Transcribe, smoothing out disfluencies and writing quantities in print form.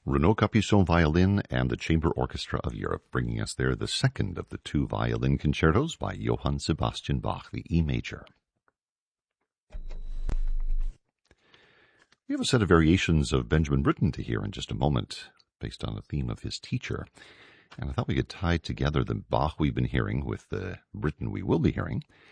Renaud Capuçon violin and the Chamber Orchestra of Europe, bringing us there the second of the two violin concertos by Johann Sebastian Bach, the E major. We have a set of variations of Benjamin Britten to hear in just a moment, based on the theme of his teacher. And I thought we could tie together the Bach we've been hearing with the Britten we will be hearing